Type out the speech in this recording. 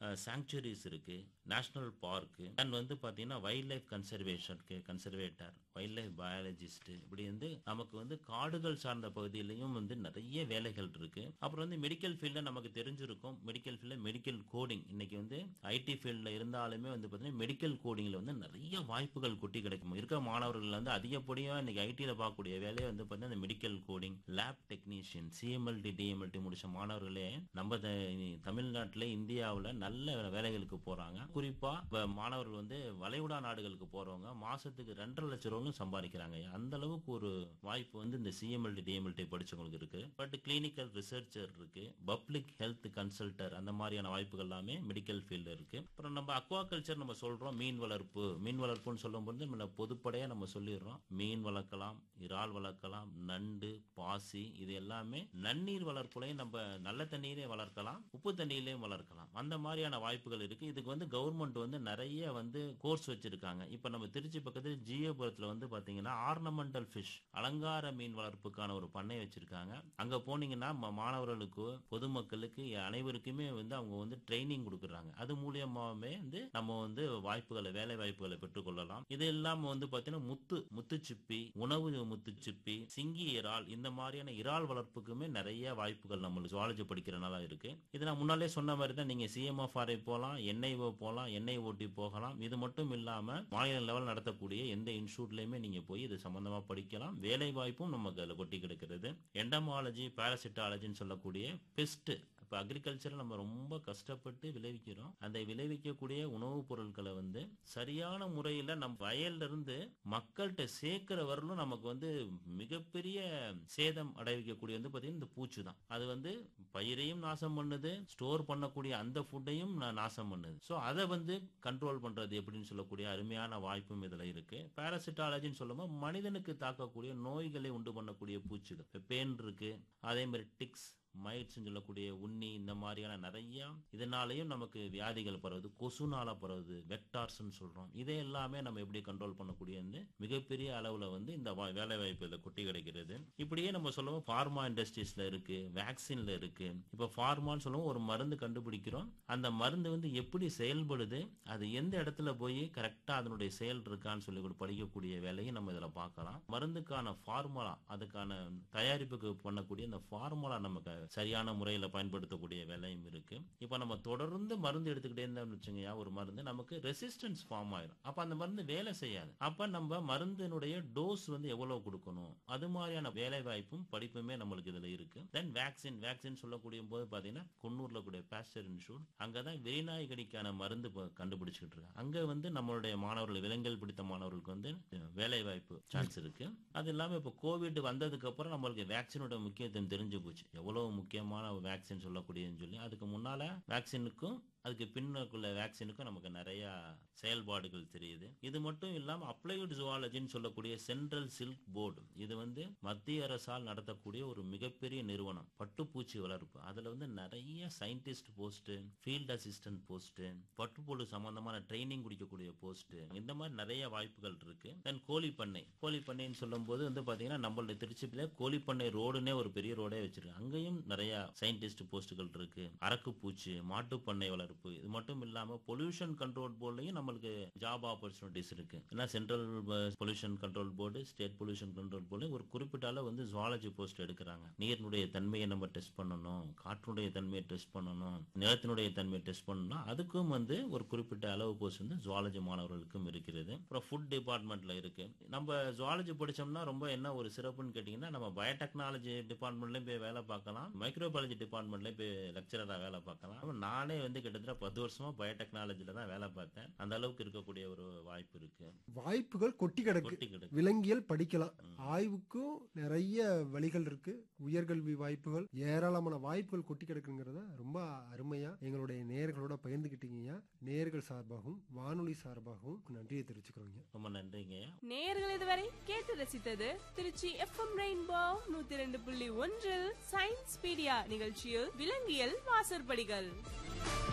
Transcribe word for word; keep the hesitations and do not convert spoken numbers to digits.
Sanctuaries இருக்கு, national park, and வந்து பாத்தீங்கன்னா wild life கன்சர்வேஷனுக்கு conservator, wild life biologist, இப்படி வந்து நமக்கு வந்து காடுகள் சார்ந்த பகுதியிலையும் வந்து நிறைய வேலைகள் இருக்கு. அப்புறம் வந்து மெடிக்கல் ஃபீல்ட்ல நமக்கு தெரிஞ்சிருக்கும், மெடிக்கல் ஃபீல்ட்ல மெடிக்கல் கோடிங், இன்னைக்கு வந்து ஐடி ஃபீல்ட்ல இருந்தாலுமே வந்து பாத்தீங்கன்னா மெடிக்கல் கோடிங்ல வந்து நிறைய வாய்ப்புகள் கொட்டி கிடைக்கும். இருக்க மாணவர்கள் வந்து அதிகப்படியா இன்னைக்கு ஐடில பார்க்கக்கூடிய வேலையை வந்து பாத்தீங்கன்னா இந்த medical coding, lab technician, CMLT DMLT முடிச்ச மாணவர்களே நம்ம த- தமிழ்நாட்டில் இந்தியாவில் நல்ல வேலைகளுக்கு போறாங்க. குறிப்பா இப்ப மாணவர்கள் வந்து வளைகுடா நாடுகளுக்கு போறவங்க மாசத்துக்கு ரெண்டரை லட்சம் ரூபாய் சம்பாதிக்கிறாங்க. அந்த அளவுக்கு ஒரு வாய்ப்பு வந்து இந்த சிஎம்எல்டி டிஎம்எல்டி படிச்சவங்களுக்கு இருக்கு. பட் கிளினிக்கல் ரிசர்ச்சர் இருக்கு, பப்ளிக் ஹெல்த் கன்சல்டர், அந்த மாதிரியான வாய்ப்புகள் எல்லாமே மெடிக்கல் ஃபீல்டு இருக்கு. அப்புறம் நம்ம அக்வாகல்ச்சர் நம்ம சொல்றோம், மீன் வளர்ப்பு, மீன் வளர்ப்புன்னு சொல்லும்போது நம்ம பொதுப்படையா நம்ம சொல்லிடுறோம், மீன் வளர்க்கலாம், இறால் வளர்க்கலாம், நண்டு, பாசி, இது எல்லாமே நன்னீர் வளர்ப்புலையும் நம்ம நல்ல தண்ணீரே வளர்க்கலாம், உப்பு தண்ணியிலையும் வளர்க்கலாம். அந்த மாதிரியான வாய்ப்புகள் இருக்கு. இதுக்கு வந்து கவர்மெண்ட் வந்து நிறைய வந்து கோர்ஸ் வச்சிருக்காங்க. இப்ப நம்ம திருச்சி பக்கத்துல ஜியோபுரத்துல வந்து பாத்தீங்கன்னா ஆர்னமெண்டல் ஃபிஷ், அலங்கார மீன் வளர்ப்புக்கான ஒரு பண்ணை வச்சிருக்காங்க. அங்க போனீங்கன்னா ம- மாணவர்களுக்கு, பொதுமக்களுக்கு, அனைவருக்குமே வந்து அவங்க வந்து ட்ரைனிங் கொடுக்குறாங்க. அது மூலியமாவே வந்து நம்ம வந்து வாய்ப்புகளை, வேலை வாய்ப்புகளை பெற்றுக்கொள்ளலாம். இது இல்லாம வந்து பாத்தீங்கன்னா முத்து முத்துச்சிப்பி, உணவு முத்துச்சிப்பி, சிங்கி இறால், இந்த மாதிரியான இறால் வளர்ப்புக்குமே நிறைய வாய்ப்புகள் நம்மளுக்கு ஜுவாலஜி படிக்கிறனால இருக்கு. இது நான் முன்னாலே சொன்ன மாதிரி தான், நீங்க சிஎம்எஃப்ஆர்ஐ போகலாம், என்ஐஓ போகலாம், என்ஐஓடி போகலாம். இது மட்டும் இல்லாம மாநில லெவல் நடத்தக்கூடிய எந்த இன்ஸ்டியூட்லயுமே நீங்க போய் இது சம்பந்தமா படிக்கலாம். வேலை வாய்ப்பும் நமக்கு அதுல கொட்டி கிடக்கிறது. எண்டமாலஜி, பாராசிட்டாலஜின்னு சொல்லக்கூடிய பெஸ்ட், இப்ப அக்ரிகல்ச்சர் நம்ம ரொம்ப கஷ்டப்பட்டு விளைவிக்கிறோம். அந்த விளைவிக்கக்கூடிய உணவுப் பொருட்களை வந்து சரியான முறையில நம்ம வயல்ல இருந்து மக்கள்கிட்ட சேர்க்கிற வரலும் நமக்கு வந்து மிகப்பெரிய சேதம் அடைவிக்கக்கூடிய வந்து பாத்தீங்கன்னா இந்த பூச்சி தான். அது வந்து பயிரையும் நாசம் பண்ணுது, ஸ்டோர் பண்ணக்கூடிய அந்த ஃபுட்டையும் நாசம் பண்ணுது. சோ அதை வந்து கண்ட்ரோல் பண்றது எப்படின்னு சொல்லக்கூடிய அருமையான வாய்ப்பும் இதுல இருக்கு. பாராசிட்டாலஜின்னு சொல்லும்போது மனிதனுக்கு தாக்கக்கூடிய நோய்களை உண்டு பண்ணக்கூடிய பூச்சிகள், இப்ப பேன் இருக்கு, அதே மாதிரி டிக்ஸ், மைட்ஸ் சொல்லக்கூடிய உண்ணி, இந்த மாதிரியான நிறைய இதனாலையும் நமக்கு வியாதிகள் பரவுது, கொசுனால பரவுது, வெக்டார்ஸ் சொல்றோம். இதை எல்லாமே நம்ம எப்படி கண்ட்ரோல் பண்ணக்கூடிய வந்து மிகப்பெரிய அளவுல வந்து இந்த வா- வேலை வாய்ப்புல கொட்டி கிடைக்கிறது. இப்படியே நம்ம சொல்லுவோம் பார்மா இண்டஸ்ட்ரீஸ்ல இருக்கு, வேக்சின்ல இருக்கு. இப்ப பார்மான்னு சொல்லுவோம், ஒரு மருந்து கண்டுபிடிக்கிறோம், அந்த மருந்து வந்து எப்படி செயல்படுது, அது எந்த இடத்துல போய் கரெக்டா அதனுடைய செயல் இருக்கான்னு சொல்லி கூட படிக்கக்கூடிய வேலையை நம்ம இதுல பார்க்கலாம். மருந்துக்கான ஃபார்முலா, அதுக்கான தயாரிப்புக்கு பண்ணக்கூடிய அந்த ஃபார்முலா நமக்கு சரியான முறையில பயன்படுத்தக்கூடிய வேலையும் இருக்கு. இப்ப நம்ம தொடர்ந்து மருந்து எடுத்துக்கிட்டே இருந்தோம்னு வச்சுங்க, ஒரு மருந்து நமக்கு ரெசிஸ்டன்ஸ் ஃபார்ம் ஆயிரும். அப்ப அந்த மருந்து வேலை செய்யாது. அப்ப நம்ம மருந்தினுடைய டோஸ் வந்து எவ்வளவு கொடுக்கணும், அது மாதிரியான வேலை வாய்ப்பும் படிப்புமே நம்மளுக்கு இதுல இருக்கு. தென் வேக்சின், வேக்சின் சொல்லக்கூடிய போது பாத்தீங்கன்னா குன்னூர்ல கூடிய பாஸ்டர் இன்ஸ்டியூட், அங்கதான் வெறிநாய் கடிக்கான மருந்து இப்ப கண்டுபிடிச்சிட்டு இருக்காங்க. அங்க வந்து நம்மளுடைய மாணவர்கள், விலங்கியல் பிடித்த மாணவர்களுக்கு வந்து வேலை வாய்ப்பு சான்ஸ் இருக்கு. அது இல்லாம இப்ப கோவிட் வந்ததுக்கு அப்புறம் நம்மளுக்கு வேக்சினோட முக்கியத்துவம் தெரிஞ்சு போச்சு, எவ்வளவு முக்கியமான வேக்சின் சொல்லக்கூடியன்னு சொல்லி. அதுக்கு முன்னால வேக்சினுக்கும் அதுக்கு பின்னுக்குள்ள வேக்சினுக்கும் நமக்கு நிறைய செயல்பாடுகள் தெரியுது. இது மட்டும் இல்லாம அப்ளைடு ஜுவாலஜின்னு சொல்லக்கூடிய சென்ட்ரல் சில்க் போர்டு, இது வந்து மத்திய அரசால் நடத்தக்கூடிய ஒரு மிகப்பெரிய நிறுவனம், பட்டுப்பூச்சி வளர்ப்பு. அதுல வந்து நிறைய scientist post, field assistant post, பட்டுப்புழு சம்பந்தமான ட்ரைனிங் குடிக்கக்கூடிய போஸ்ட், இந்த மாதிரி நிறைய வாய்ப்புகள் இருக்கு. தென் கோழி பண்ணை, கோழி பண்ணைன்னு சொல்லும் போது வந்து பாத்தீங்கன்னா நம்மளுடைய திருச்சியில கோழி பண்ணை ரோடுனே ஒரு பெரிய ரோடே வச்சிருக்காங்க. அங்கேயும் நிறைய சயின்டிஸ்ட் போஸ்டுகள் இருக்கு. அரக்கு பூச்சி, மாட்டு பண்ணை வளர்ப்பு, இது மட்டும் இல்லாம பொல்யூஷன் கண்ட்ரோல் போர்ட்லயும் நம்மளுக்கு ஜாப் ஆப்பர்ச்சுனிட்டிஸ் இருக்கு. ஏன்னா central pollution control board, state pollution control board ஒரு குறிப்பிட்ட அளவு வந்து ஜுவாலஜி போஸ்ட் எடுக்கிறாங்க. நீரினுடைய தன்மையை நம்ம டெஸ்ட் பண்ணணும், காற்றுடைய தன்மையை டெஸ்ட் பண்ணணும், நிலத்தினுடைய தன்மையை டெஸ்ட் பண்ணணும். அதுக்கும் வந்து ஒரு குறிப்பிட்ட அளவு போஸ்ட் வந்து ஜுவாலஜி மாணவர்களுக்கும் இருக்கிறது. அப்புறம் ஃபுட் டிபார்ட்மெண்ட்ல இருக்கு. நம்ம ஜுவாலஜி படிச்சோம்னா ரொம்ப என்ன ஒரு சிறப்புன்னு கேட்டீங்கன்னா, நம்ம பயோடெக்னாலஜி டிபார்ட்மெண்ட்லயும் போய் வேலை பார்க்கலாம், மைக்ரோபாலஜி டிபார்ட்மெண்ட்லயும் போய் லெக்சரரா வேலை பார்க்கலாம். நானே வந்து கிட்டத்தட்ட பத்து வருஷமா பயோடெக்னாலஜில தான் வேலை பார்த்தேன். அந்த அளவுக்கு இருக்கக்கூடிய ஒரு வாய்ப்பு இருக்கு. வாய்ப்புகள் கொட்டி கிடக்கு. கொட்டி கிடக்கு. விலங்கியல் படிக்கலாம், ஆய்வுக்கும் நிறைய வழிகள் இருக்கு, உயர்கல்வி வாய்ப்புகள், ஏராளமான வாய்ப்புகள் கொட்டி கிடக்குங்கிறத ரொம்ப அருமையா எங்களுடைய நேயர்களோட பகிர்ந்துகிட்டீங்க. நேயர்கள் சார்பாகவும் வானொலி சார்பாகவும் நன்றியை தெரிவிச்சுக்கிறோங்க. ரொம்ப நன்றிங்க. நேயர்கள் இதுவரை கேட்டு ரசித்தது திருச்சி எஃப்எம் ரெயின்போ நூத்தி இரண்டு புள்ளி ஒன்றில் சயின்ஸ் பீடியா நிகழ்ச்சியில் விலங்கியல் வாசற்படிகள்.